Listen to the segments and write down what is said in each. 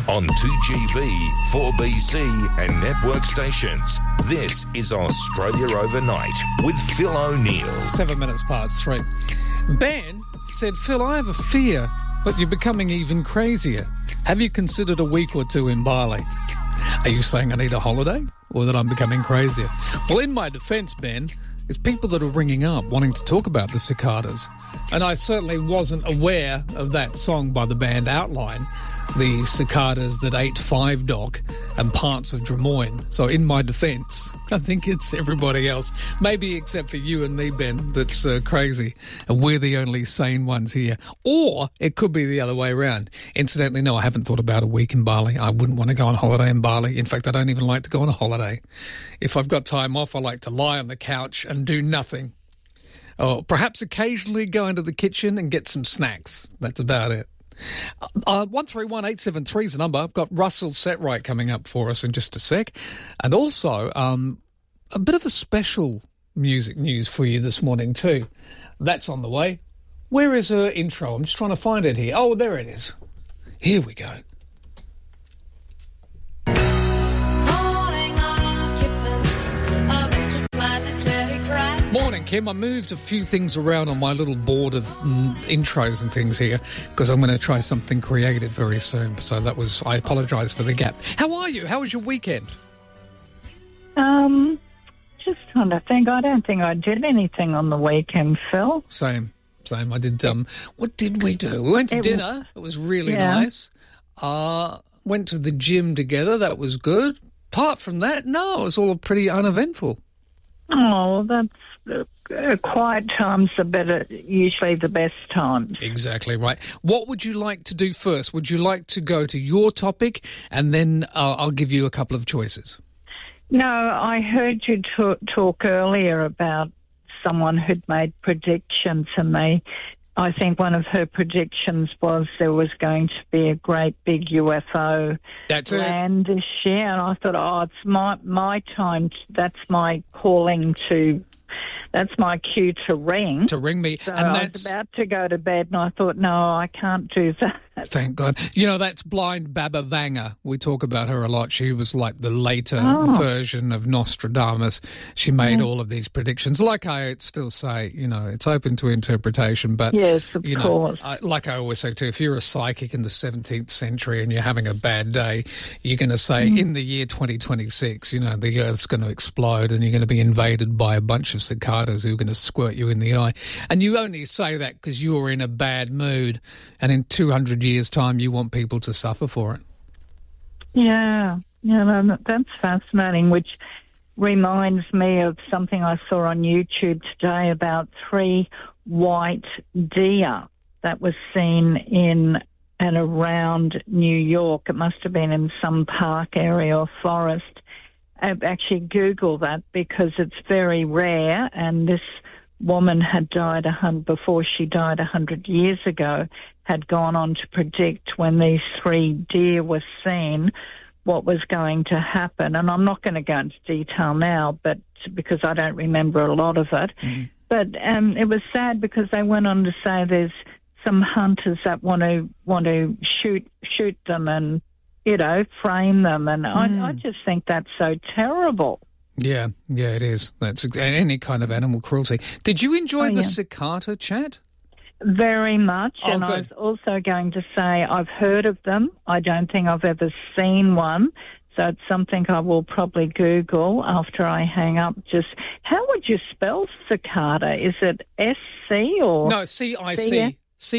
On 2GB, 4BC and network stations. This is Australia Overnight with Phil O'Neill. 7 minutes past 3. Ben said, Phil, I have a fear that you're becoming even crazier. Have you considered a week or two in Bali? Are you saying I need a holiday or that I'm becoming crazier? Well, in my defence, Ben, it's people that are ringing up wanting to talk about the cicadas. And I certainly wasn't aware of that song by the band Outline, the cicadas that ate Five Dock and parts of Drummoyne. So in my defence, I think it's everybody else, maybe except for you and me, Ben, that's crazy. And we're the only sane ones here. Or it could be the other way around. Incidentally, no, I haven't thought about a week in Bali. I wouldn't want to go on holiday in Bali. In fact, I don't even like to go on a holiday. If I've got time off, I like to lie on the couch and do nothing. Or perhaps occasionally go into the kitchen and get some snacks. That's about it. 131873 is the number. I've got Russell Setright coming up for us in just a sec. And also a bit of a special music news for you this morning too. That's on the way. Where is her intro? I'm just trying to find it here. Oh, there it is. Here we go. Morning, Kim. I moved a few things around on my little board of intros and things here because I'm going to try something creative very soon. So I apologise for the gap. How are you? How was your weekend? Just trying to think. I don't think I did anything on the weekend, Phil. Same. I did, what did we do? We went to dinner. It was really nice. Went to the gym together. That was good. Apart from that, no, it was all pretty uneventful. Oh, that's quiet times are usually the best times. Exactly right. What would you like to do first? Would you like to go to your topic and then I'll give you a couple of choices? No, I heard you talk earlier about someone who'd made predictions and I think one of her predictions was there was going to be a great big UFO land this year. And I thought, it's my time. That's my calling to... That's my cue to ring. To ring me. So I was about to go to bed and I thought, no, I can't do that. Thank God. You know, that's blind Baba Vanga. We talk about her a lot. She was like the later version of Nostradamus. She made all of these predictions. Like I still say, you know, it's open to interpretation. But, yes, of course. Like I always say too, if you're a psychic in the 17th century and you're having a bad day, you're going to say in the year 2026, you know, the Earth's going to explode and you're going to be invaded by a bunch of cicadas who are going to squirt you in the eye. And you only say that because you're in a bad mood and in 200 years' time you want people to suffer for it. Yeah, no, that's fascinating, which reminds me of something I saw on YouTube today about 3 white deer that was seen in and around New York. It must have been in some park area or forest. I've actually Googled that because it's very rare, and this woman had died before she died 100 years ago, had gone on to predict when these 3 deer were seen what was going to happen. And I'm not going to go into detail now, but because I don't remember a lot of it. But it was sad because they went on to say there's some hunters that want to shoot them and, you know, frame them. And I just think that's so terrible. Yeah, it is. That's any kind of animal cruelty. Did you enjoy the cicada chat? Very much. Oh, and good. I was also going to say I've heard of them. I don't think I've ever seen one. So it's something I will probably Google after I hang up. Just how would you spell cicada? Is it SC or... No, CIC.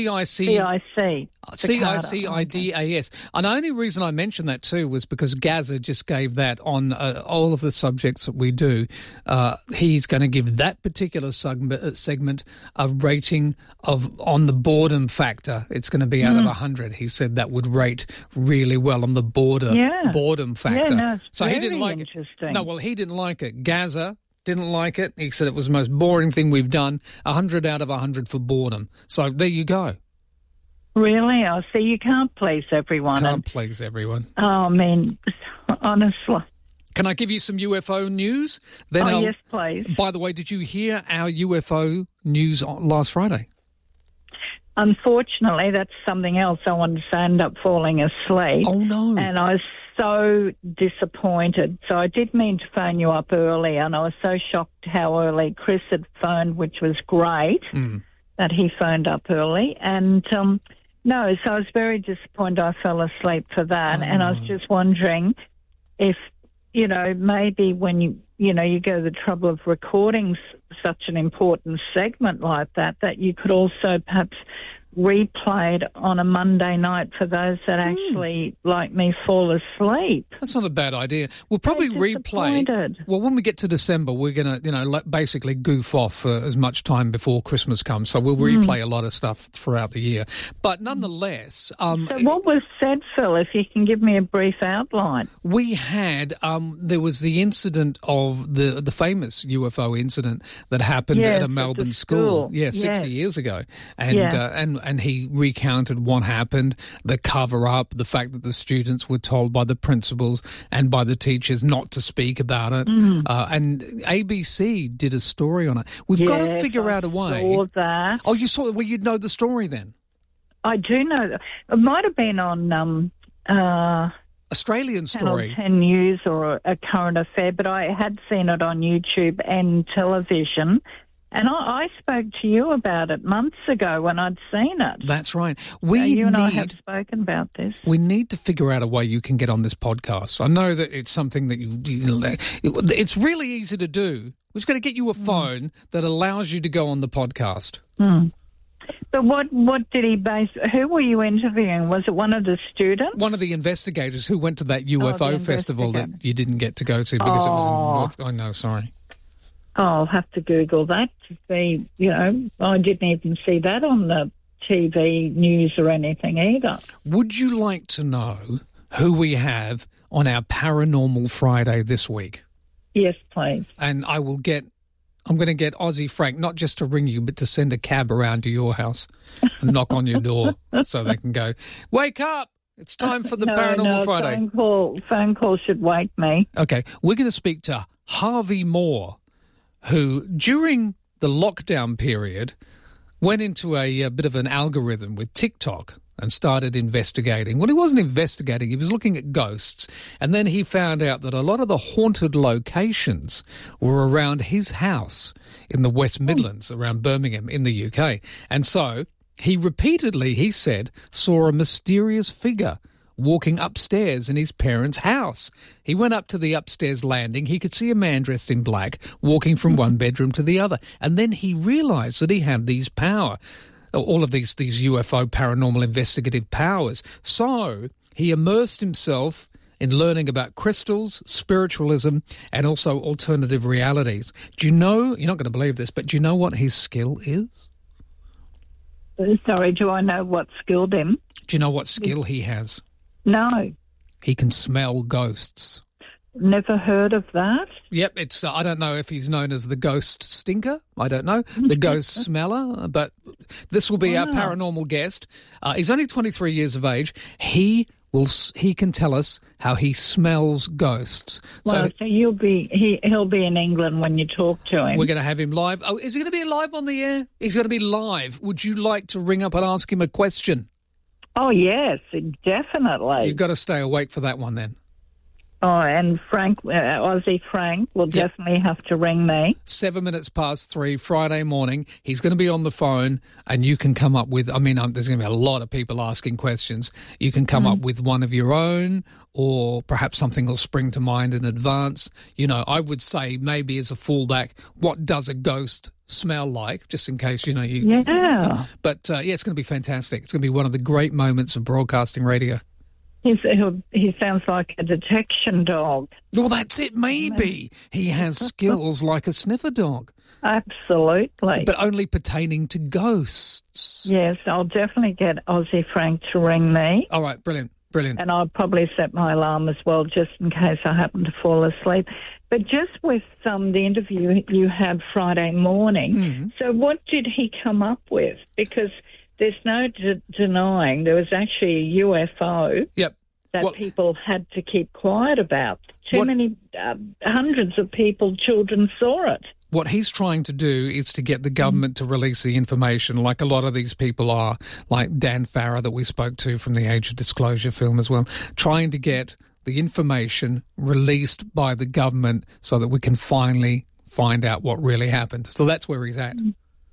CIC. CICIDAS. And the only reason I mentioned that too was because Gaza just gave that on all of the subjects that we do. He's going to give that particular segment a rating on the boredom factor. It's going to be out of 100. He said that would rate really well on the boredom factor. Yeah, no, it's so he didn't like interesting. it. No, well, he didn't like it. Gaza didn't like it. He said it was the most boring thing we've done. 100 out of 100 for boredom. So there you go. Really? I see. You can't please everyone. Can't please everyone. Oh, I mean, honestly. Can I give you some UFO news? Then yes, please. By the way, did you hear our UFO news last Friday? unfortunately, that's something else I wanted to say. I ended up falling asleep. Oh, no. And I was so disappointed. So I did mean to phone you up early, and I was so shocked how early Chris had phoned, which was great that he phoned up early. And no, so I was very disappointed I fell asleep for that. And I was just wondering if, maybe when you go the trouble of recording such an important segment like that you could also perhaps replay it on a Monday night for those that actually, like me, fall asleep. That's not a bad idea. We'll probably replay. Well, when we get to December, we're going to, basically goof off for as much time before Christmas comes. So we'll replay a lot of stuff throughout the year. But nonetheless... so what was said, Phil, if you can give me a brief outline? We had... there was the incident of the famous UFO incident that happened at a Melbourne school. 60 years ago. And he recounted what happened, the cover-up, the fact that the students were told by the principals and by the teachers not to speak about it. And ABC did a story on it. We've got to figure out a way. I saw that. Oh, you saw it? Well, you'd know the story then. I do know that. It might have been on... Australian story. Channel 10 News or a current affair, but I had seen it on YouTube and television. And I spoke to you about it months ago when I'd seen it. That's right. You and I have spoken about this. We need to figure out a way you can get on this podcast. I know that it's something that it's really easy to do. We're just going to get you a phone that allows you to go on the podcast. But what did he base? Who were you interviewing? Was it one of the students? One of the investigators who went to that UFO festival that you didn't get to go to because it was in North... I know, sorry. Oh, I'll have to Google that to see, I didn't even see that on the TV news or anything either. Would you like to know who we have on our Paranormal Friday this week? Yes, please. And I'm going to get Aussie Frank, not just to ring you, but to send a cab around to your house and knock on your door so they can go, wake up! It's time for the Paranormal Friday. Phone call should wake me. Okay, we're going to speak to Harvey Moore, who, during the lockdown period, went into a bit of an algorithm with TikTok and started investigating. Well, he wasn't investigating. He was looking at ghosts. And then he found out that a lot of the haunted locations were around his house in the West Midlands, around Birmingham in the UK. And so he repeatedly, he said, saw a mysterious figure walking upstairs in his parents' house. He went up to the upstairs landing. He could see a man dressed in black walking from one bedroom to the other. And then he realised that he had these all of these UFO paranormal investigative powers. So he immersed himself in learning about crystals, spiritualism, and also alternative realities. Do you know, you're not going to believe this, but do you know what his skill is? Sorry, do I know what skilled him? Do you know what skill he has? No. He can smell ghosts. Never heard of that. Yep, it's. I don't know if he's known as the ghost stinker. I don't know. The ghost smeller. But this will be our paranormal guest. He's only 23 years of age. He can tell us how he smells ghosts. Well, so he'll be in England when you talk to him. We're going to have him live. Oh, is he going to be live on the air? He's going to be live. Would you like to ring up and ask him a question? Oh, yes, definitely. You've got to stay awake for that one then. Oh, and Frank, Aussie Frank, will definitely have to ring me. 3:07 Friday morning. He's going to be on the phone, and you can come up with, there's going to be a lot of people asking questions. You can come up with one of your own, or perhaps something will spring to mind in advance. I would say maybe as a fallback, what does a ghost smell like, just in case, you. Yeah. But, it's going to be fantastic. It's going to be one of the great moments of broadcasting radio. He sounds like a detection dog. Well, that's it, maybe. He has skills like a sniffer dog. Absolutely. But only pertaining to ghosts. Yes, I'll definitely get Aussie Frank to ring me. All right, brilliant. And I'll probably set my alarm as well, just in case I happen to fall asleep. But just with the interview you had Friday morning, so what did he come up with? Because there's no denying there was actually a UFO that people had to keep quiet about. Too many, hundreds of children saw it. What he's trying to do is to get the government to release the information, like a lot of these people are, like Dan Farrar that we spoke to from the Age of Disclosure film as well, trying to get the information released by the government so that we can finally find out what really happened. So that's where he's at.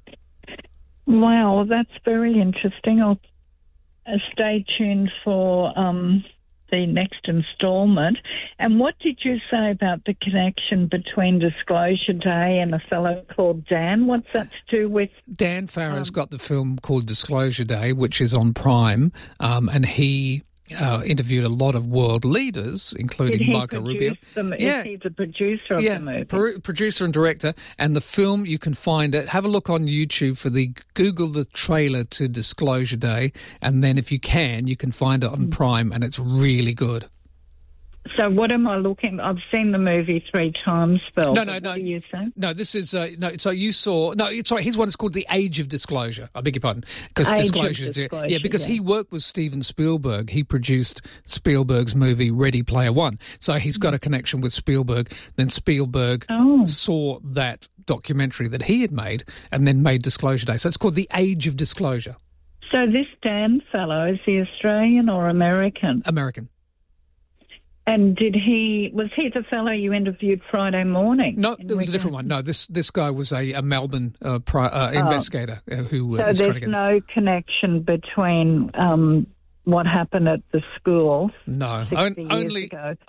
Wow, that's very interesting. I'll stay tuned for the next instalment. And what did you say about the connection between Disclosure Day and a fellow called Dan? What's that to do with? Dan Farrar's got the film called Disclosure Day, which is on Prime, and he interviewed a lot of world leaders, including Marco Rubio. Is he the producer of the movie? Producer and director. And the film, you can find it. Have a look on YouTube Google the trailer to Disclosure Day, and then if you can find it on Prime, and it's really good. So what am I looking? I've seen the movie 3 times, Phil. No. What do you say? No, this is So you saw sorry. His one is called The Age of Disclosure. I beg your pardon, because because he worked with Steven Spielberg. He produced Spielberg's movie Ready Player One, so he's got a connection with Spielberg. Then Spielberg saw that documentary that he had made, and then made Disclosure Day. So it's called The Age of Disclosure. So this Dan fellow, is he Australian or American? American. And was he the fellow you interviewed Friday morning? No, it was a different one. No, this guy was a Melbourne investigator who was trying to get... So there's no connection between what happened at the school 60 years ago.